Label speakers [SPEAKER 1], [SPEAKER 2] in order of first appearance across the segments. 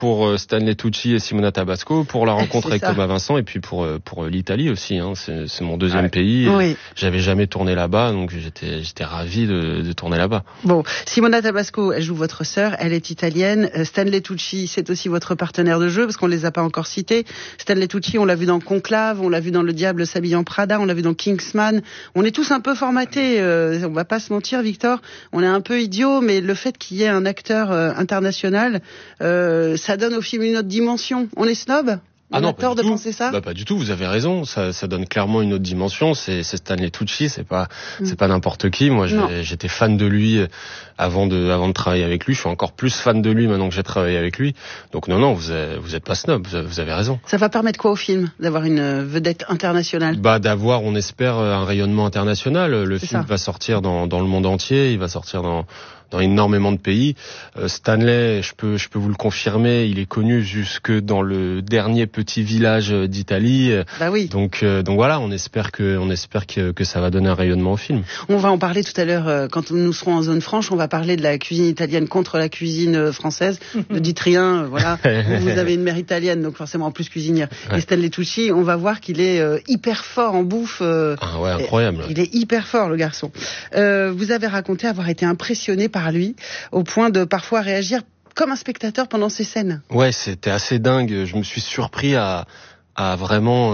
[SPEAKER 1] pour Stanley Tucci et Simona Tabasco, pour la rencontre avec Thomas Vincent et puis pour l'Italie aussi. Hein. C'est mon deuxième pays. Oui. J'avais jamais tourné là-bas, donc j'étais ravi de tourner là-bas.
[SPEAKER 2] Bon, Simona Tabasco, elle joue votre sœur, elle est italienne. Stanley Tucci, c'est aussi votre partenaire de jeu, parce qu'on les a pas encore cités. Stanley Tucci, on l'a vu dans Conclave, on l'a vu dans Le Diable s'habille en Prada, on l'a vu dans Kingsman. On est tous un peu formatés, on va pas se mentir, Victor. On est un peu idiots, mais le fait qu'il y ait un acteur international, ça donne au film une autre dimension. On est snob ? On a tort de penser ça ?
[SPEAKER 1] Pas du tout, vous avez raison. Ça donne clairement une autre dimension. C'est Stanley Tucci, c'est pas n'importe qui. Moi, j'étais fan de lui avant de travailler avec lui. Je suis encore plus fan de lui maintenant que j'ai travaillé avec lui. Donc non, vous êtes pas snob. Vous avez raison.
[SPEAKER 2] Ça va permettre quoi au film d'avoir une vedette internationale ?
[SPEAKER 1] D'avoir, on espère, un rayonnement international. Le film va sortir dans le monde entier. Il va sortir dans énormément de pays. Stanley, je peux vous le confirmer, il est connu jusque dans le dernier petit village d'Italie.
[SPEAKER 2] Oui.
[SPEAKER 1] Donc voilà, on espère que ça va donner un rayonnement au film.
[SPEAKER 2] On va en parler tout à l'heure quand nous serons en zone franche. On va parler de la cuisine italienne contre la cuisine française. Ne dites rien, voilà. Vous avez une mère italienne, donc forcément en plus cuisinière. Ouais. Et Stanley Tucci, on va voir qu'il est hyper fort en bouffe.
[SPEAKER 1] Incroyable.
[SPEAKER 2] Il est hyper fort, le garçon. Vous avez raconté avoir été impressionné par lui, au point de parfois réagir comme un spectateur pendant ces scènes.
[SPEAKER 1] Ouais, c'était assez dingue. Je me suis surpris à vraiment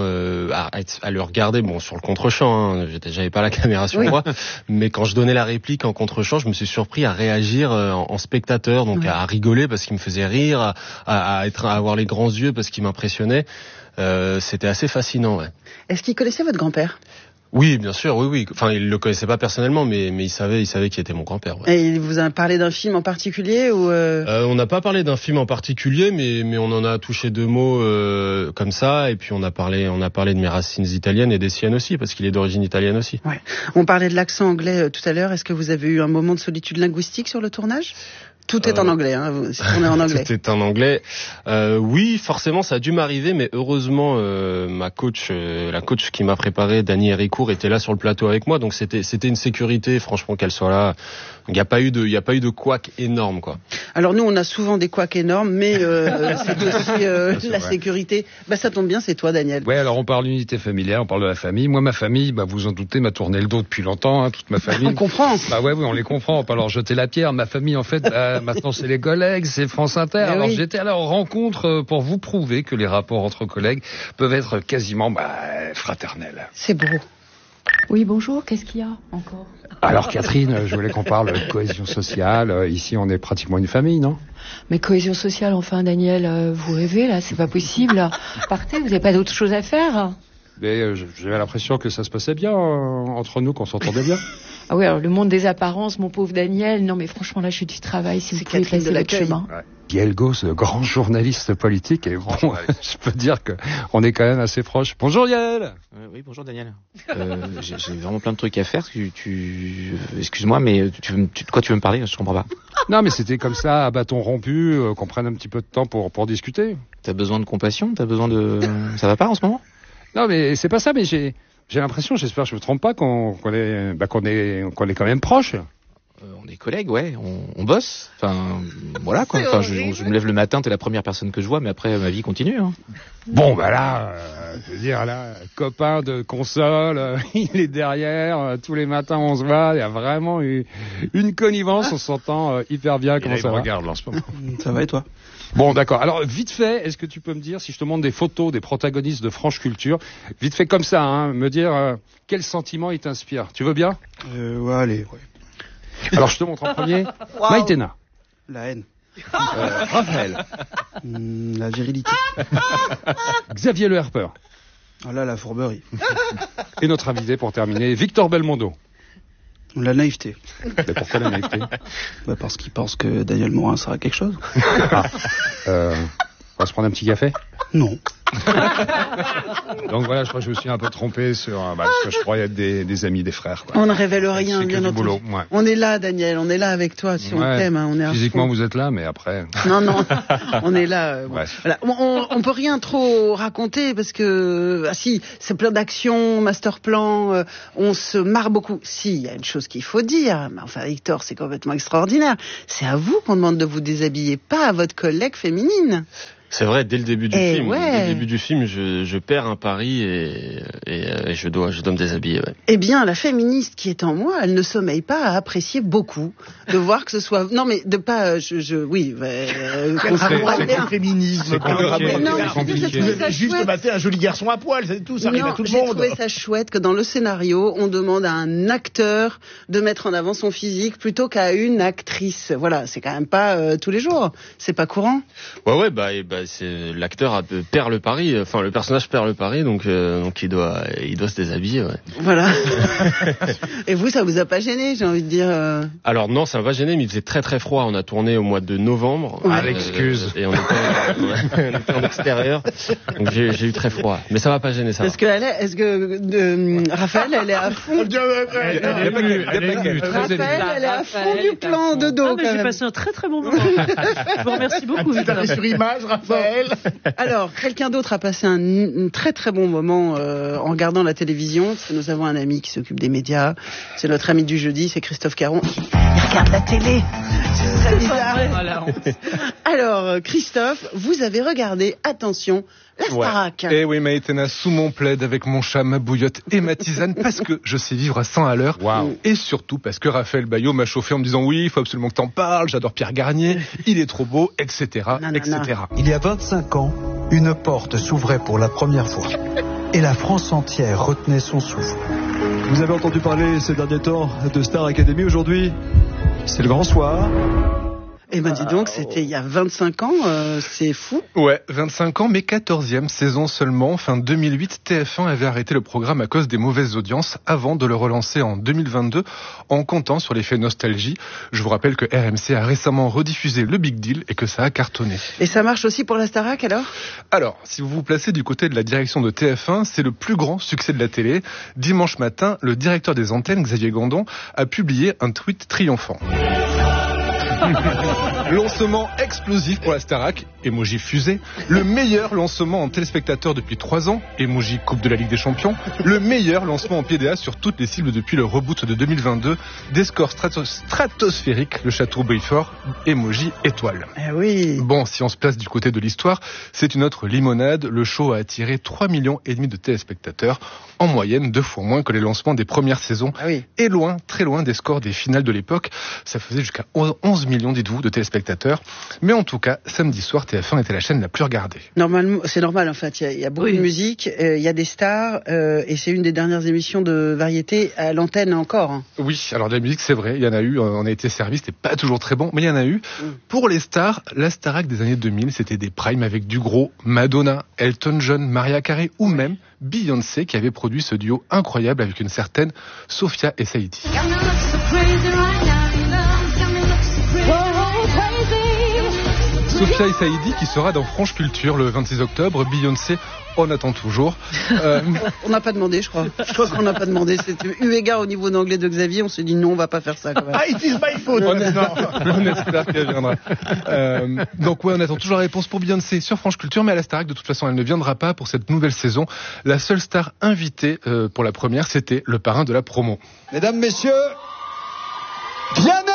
[SPEAKER 1] à le regarder, bon, sur le contre-champ, hein. J'avais pas la caméra sur moi, mais quand je donnais la réplique en contre-champ, je me suis surpris à réagir en spectateur, donc à rigoler parce qu'il me faisait rire, à avoir les grands yeux parce qu'il m'impressionnait. C'était assez fascinant. Ouais.
[SPEAKER 2] Est-ce qu'il connaissait votre grand-père ?
[SPEAKER 1] Oui, bien sûr, oui. Enfin, il le connaissait pas personnellement, mais il savait qui était mon grand-père. Ouais.
[SPEAKER 2] Et il vous a parlé d'un film en particulier ou
[SPEAKER 1] On n'a pas parlé d'un film en particulier, mais on en a touché deux mots comme ça, et puis on a parlé de mes racines italiennes et des siennes aussi, parce qu'il est d'origine italienne aussi.
[SPEAKER 2] Ouais. On parlait de l'accent anglais tout à l'heure. Est-ce que vous avez eu un moment de solitude linguistique sur le tournage ? Tout est en anglais, hein. Si on est en anglais.
[SPEAKER 1] Tout est en anglais. Oui, forcément, ça a dû m'arriver, mais heureusement, la coach qui m'a préparé, Dani Héricourt, était là sur le plateau avec moi, donc c'était une sécurité, franchement, qu'elle soit là. Il n'y a pas eu de couac énorme, quoi.
[SPEAKER 2] Alors nous, on a souvent des couacs énormes, mais c'est aussi la sécurité. Ça tombe bien, c'est toi, Daniel.
[SPEAKER 3] Ouais, alors on parle d'unité familiale, on parle de la famille. Moi, ma famille, vous en doutez, m'a tourné le dos depuis longtemps, hein, toute ma famille.
[SPEAKER 2] On comprend.
[SPEAKER 3] Oui, on les comprend. On peut leur jeter la pierre. Ma famille, en fait, maintenant c'est les collègues, c'est France Inter. Alors j'étais à leur rencontre pour vous prouver que les rapports entre collègues peuvent être quasiment fraternels.
[SPEAKER 2] C'est beau.
[SPEAKER 4] Oui, bonjour, qu'est-ce qu'il y a encore ?
[SPEAKER 3] Alors Catherine, je voulais qu'on parle de cohésion sociale. Ici, on est pratiquement une famille, non ?
[SPEAKER 4] Mais cohésion sociale, enfin Daniel, vous rêvez là, c'est pas possible. Partez, vous n'avez pas d'autre chose à faire ?
[SPEAKER 3] Mais j'avais l'impression que ça se passait bien entre nous, qu'on s'entendait bien.
[SPEAKER 4] Ah oui, alors le monde des apparences, mon pauvre Daniel. Non mais franchement, là, je suis du travail, si vous pouvez placer votre chemin.
[SPEAKER 3] Ouais. Yael Gauss, grand journaliste politique, et bon, je peux dire que on est quand même assez proches. Bonjour Yael.
[SPEAKER 5] Oui, bonjour Daniel. J'ai vraiment plein de trucs à faire. Excuse-moi, mais de quoi tu veux me parler ? Je comprends pas.
[SPEAKER 3] Non, mais c'était comme ça, à bâton rompu, qu'on prenne un petit peu de temps pour discuter.
[SPEAKER 5] T'as besoin de compassion ? T'as besoin de... Ça va pas en ce moment ?
[SPEAKER 3] Non, mais c'est pas ça, mais j'ai l'impression, j'espère que je me trompe pas, qu'on est quand même proches.
[SPEAKER 5] On est collègues, ouais, on bosse. Enfin, voilà quoi. Enfin, je me lève le matin, t'es la première personne que je vois, mais après ma vie continue. Hein.
[SPEAKER 3] Bon, là, je veux dire, là, copain de console, il est derrière, tous les matins on se voit, il y a vraiment une connivence, on s'entend hyper bien. Comment ça va ?
[SPEAKER 5] Regarde là en ce moment.
[SPEAKER 6] Ça va et toi ?
[SPEAKER 3] Bon, d'accord. Alors, vite fait, est-ce que tu peux me dire, si je te montre des photos des protagonistes de Franche Culture, vite fait comme ça, me dire quel sentiment il t'inspire ? Tu veux bien ?
[SPEAKER 6] Ouais, allez, ouais.
[SPEAKER 3] Alors, je te montre en premier. Wow. Maïtena.
[SPEAKER 6] La haine.
[SPEAKER 3] Raphaël.
[SPEAKER 6] La virilité.
[SPEAKER 3] Xavier Le Harper.
[SPEAKER 6] Oh là, la fourberie.
[SPEAKER 3] Et notre invité, pour terminer, Victor Belmondo.
[SPEAKER 6] La naïveté.
[SPEAKER 3] Mais pourquoi la naïveté ?
[SPEAKER 6] Parce qu'il pense que Daniel Morin sera quelque chose.
[SPEAKER 3] On va se prendre un petit café ?
[SPEAKER 6] Non.
[SPEAKER 3] Donc voilà, je crois que je me suis un peu trompé sur ce que je croyais être des amis, des frères. Quoi.
[SPEAKER 2] On ne révèle rien, bien entendu.
[SPEAKER 3] Boulot, ouais.
[SPEAKER 2] On est là, Daniel, on est là avec toi, si on t'aime. On est
[SPEAKER 3] physiquement, vous êtes là, mais après...
[SPEAKER 2] Non, on est là. Voilà. On peut rien trop raconter parce que, si, c'est plein d'actions, master plan, on se marre beaucoup. Si, il y a une chose qu'il faut dire, mais enfin, Victor, c'est complètement extraordinaire. C'est à vous qu'on demande de vous déshabiller, pas à votre collègue féminine.
[SPEAKER 1] C'est vrai, dès le début du film. Dès le début du film, je perds un pari et je dois me déshabiller. Ouais.
[SPEAKER 2] Eh bien, la féministe qui est en moi, elle ne sommeille pas à apprécier beaucoup de voir que ce soit. Non, mais de pas.
[SPEAKER 7] C'est le féminisme.
[SPEAKER 2] C'est compliqué.
[SPEAKER 7] Vous avez juste maté un joli garçon à poil, c'est tout. Ça arrive à tout le monde.
[SPEAKER 2] J'ai trouvé ça chouette que dans le scénario, on demande à un acteur de mettre en avant son physique plutôt qu'à une actrice. Voilà, c'est quand même pas tous les jours. C'est pas courant.
[SPEAKER 1] Ouais, c'est l'acteur perd le pari, enfin le personnage perd le pari, donc il doit se déshabiller. Ouais.
[SPEAKER 2] Voilà. Et vous, ça vous a pas gêné, j'ai envie de dire.
[SPEAKER 1] Alors non, ça m'a pas gêné, mais il faisait très très froid. On a tourné au mois de novembre.
[SPEAKER 3] À l'excuse.
[SPEAKER 1] Et on était en extérieur, donc j'ai eu très froid. Mais ça m'a pas gêné, ça.
[SPEAKER 2] Est-ce que Raphaël, elle est à fond. Raphaël, elle est à fond du plan de dos.
[SPEAKER 8] J'ai passé un très très bon moment. Je vous remercie beaucoup.
[SPEAKER 7] Vous êtes sur image, Raphaël.
[SPEAKER 2] Alors, quelqu'un d'autre a passé un très très bon moment en regardant la télévision. Parce que nous avons un ami qui s'occupe des médias. C'est notre ami du jeudi, c'est Christophe Caron. Il regarde la télé. C'est très bizarre. Alors, Christophe, vous avez regardé, attention, la Starac.
[SPEAKER 9] Eh oui, Maïtena, sous mon plaid avec mon chat, ma bouillotte et ma tisane, parce que je sais vivre à 100 à l'heure.
[SPEAKER 3] Wow.
[SPEAKER 9] Et surtout parce que Raphaël Baillot m'a chauffé en me disant oui, il faut absolument que t'en parles, j'adore Pierre Garnier, il est trop beau, etc., etc.
[SPEAKER 10] Il y a 25 ans, une porte s'ouvrait pour la première fois. Et la France entière retenait son souffle.
[SPEAKER 11] Vous avez entendu parler ces derniers temps de Star Academy aujourd'hui? C'est le grand soir.
[SPEAKER 2] Eh ben dis donc, c'était il y a 25 ans, c'est fou.
[SPEAKER 9] Ouais, 25 ans, mais 14e saison seulement. Fin 2008, TF1 avait arrêté le programme à cause des mauvaises audiences avant de le relancer en 2022 en comptant sur l'effet nostalgie. Je vous rappelle que RMC a récemment rediffusé le Big Deal et que ça a cartonné.
[SPEAKER 2] Et ça marche aussi pour la Starac alors ?
[SPEAKER 9] Alors, si vous vous placez du côté de la direction de TF1, c'est le plus grand succès de la télé. Dimanche matin, le directeur des antennes, Xavier Gandon, a publié un tweet triomphant. Lancement explosif pour la Starac, emoji fusée. Le meilleur lancement en téléspectateurs depuis 3 ans, emoji Coupe de la Ligue des Champions. Le meilleur lancement en PDA sur toutes les cibles depuis le reboot de 2022. Des scores stratosphériques, le château brille fort, emoji étoile.
[SPEAKER 2] Eh oui.
[SPEAKER 9] Bon, si on se place du côté de l'histoire, c'est une autre limonade. Le show a attiré 3,5 millions de téléspectateurs, en moyenne 2 fois moins que les lancements des premières saisons.
[SPEAKER 2] Ah oui.
[SPEAKER 9] Et loin, très loin des scores des finales de l'époque. Ça faisait jusqu'à 11 millions, dites-vous, de téléspectateurs. Mais en tout cas, samedi soir, TF1 était la chaîne la plus regardée.
[SPEAKER 2] Normalement, c'est normal en fait. Il y a beaucoup de musique, il y a des stars, et c'est une des dernières émissions de variété à l'antenne encore. Hein.
[SPEAKER 9] Oui, alors de la musique, c'est vrai, il y en a eu. On a été servi, c'était pas toujours très bon, mais il y en a eu. Pour les stars, la Starac des années 2000, c'était des primes avec du gros, Madonna, Elton John, Mariah Carey ou même Beyoncé qui avait produit ce duo incroyable avec une certaine Sophia et Saïdi. Sophia et Saïdi qui sera dans Franche Culture le 26 octobre. Beyoncé, on attend toujours.
[SPEAKER 2] On n'a pas demandé, je crois. Je crois qu'on n'a pas demandé. C'était eu égard au niveau d'anglais de Xavier, on s'est dit non, on va pas faire ça quand même.
[SPEAKER 7] Ah, it is my fault.
[SPEAKER 9] On espère qu'elle viendra. Donc ouais, on attend toujours la réponse pour Beyoncé sur Franche Culture, mais à la Starac, de toute façon, elle ne viendra pas pour cette nouvelle saison. La seule star invitée pour la première, c'était le parrain de la promo.
[SPEAKER 11] Mesdames, messieurs, Vianney.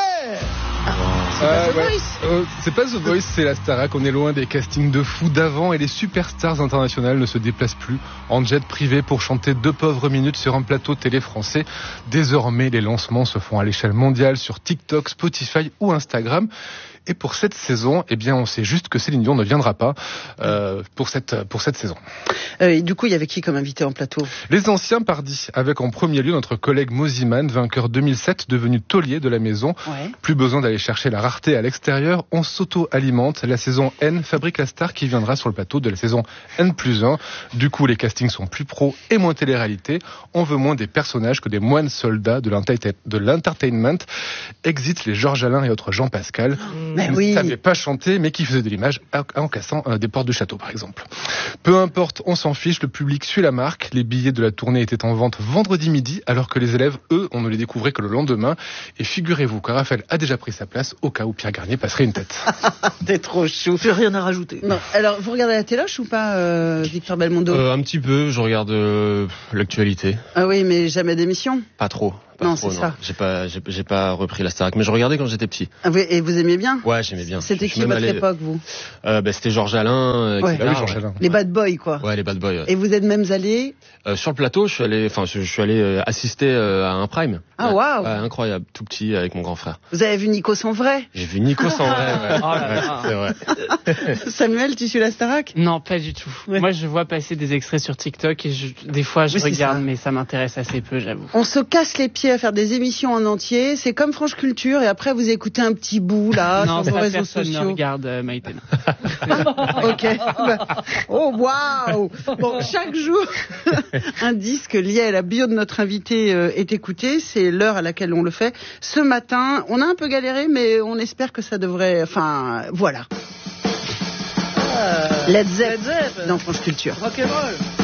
[SPEAKER 9] C'est pas The Voice, c'est la Starac. On est loin des castings de fous d'avant et les superstars internationales ne se déplacent plus en jet privé pour chanter 2 pauvres minutes sur un plateau télé français. Désormais, les lancements se font à l'échelle mondiale sur TikTok, Spotify ou Instagram. Et pour cette saison, eh bien, on sait juste que Céline Dion ne viendra pas pour cette saison.
[SPEAKER 2] Et du coup, il y avait qui comme invité en plateau ?
[SPEAKER 9] Les anciens pardis, avec en premier lieu notre collègue Moziman, vainqueur 2007, devenu taulier de la maison.
[SPEAKER 2] Ouais.
[SPEAKER 9] Plus besoin d'aller chercher la rareté à l'extérieur, on s'auto-alimente. La saison N fabrique la star qui viendra sur le plateau de la saison N+1. Du coup, les castings sont plus pros et moins télé-réalité. On veut moins des personnages que des moines soldats de l'entertainment. Exit les Georges Alain et autres Jean Pascal. ne savaient pas chanter, mais qui faisaient de l'image en cassant des portes de château, par exemple. Peu importe, on s'en fiche, le public suit la marque. Les billets de la tournée étaient en vente vendredi midi, alors que les élèves, eux, on ne les découvrait que le lendemain. Et figurez-vous que Raphaël a déjà pris sa place au cas où Pierre Garnier passerait une tête.
[SPEAKER 8] T'es trop chou, plus rien à rajouter.
[SPEAKER 2] Non. Alors, vous regardez la téloche ou pas, Victor Belmondo?
[SPEAKER 1] Un petit peu, je regarde l'actualité.
[SPEAKER 2] Ah oui, mais jamais d'émission?
[SPEAKER 1] Pas trop.
[SPEAKER 2] Non, c'est ça.
[SPEAKER 1] J'ai pas repris la Starac, mais je regardais quand j'étais petit.
[SPEAKER 2] Ah oui, et vous aimiez bien?
[SPEAKER 1] Ouais, j'aimais bien.
[SPEAKER 2] C'était qui votre époque, vous?
[SPEAKER 1] C'était Georges Alain, etc.
[SPEAKER 9] Oui, Georges Alain.
[SPEAKER 2] Les bad boys, quoi.
[SPEAKER 1] Ouais, les bad boys. Ouais.
[SPEAKER 2] Et vous êtes même allé?
[SPEAKER 1] Sur le plateau, je suis allé assister à un prime.
[SPEAKER 2] Ah, waouh!
[SPEAKER 1] Ouais, incroyable, tout petit avec mon grand frère.
[SPEAKER 2] Vous avez vu Nikos en vrai?
[SPEAKER 1] J'ai vu Nikos en vrai, ouais.
[SPEAKER 12] Oh là là.
[SPEAKER 1] C'est vrai.
[SPEAKER 2] Samuel, tu suis la Starac?
[SPEAKER 12] Non, pas du tout.
[SPEAKER 2] Ouais.
[SPEAKER 12] Moi, je vois passer des extraits sur TikTok et des fois, je regarde, mais ça m'intéresse assez peu, j'avoue.
[SPEAKER 2] On se casse les pieds à faire des émissions en entier. C'est comme France Culture et après, vous écoutez un petit bout, là,
[SPEAKER 12] Non,
[SPEAKER 2] sur vos
[SPEAKER 12] ça,
[SPEAKER 2] réseaux
[SPEAKER 12] personne
[SPEAKER 2] sociaux.
[SPEAKER 12] ne regarde Maïten.
[SPEAKER 2] Ok. Oh, waouh! Bon, chaque jour, un disque lié à la bio de notre invité est écouté. C'est l'heure à laquelle on le fait. Ce matin, on a un peu galéré, mais on espère que ça devrait... Enfin, voilà. Led Zepp dans France Culture.
[SPEAKER 8] Rock'n'roll.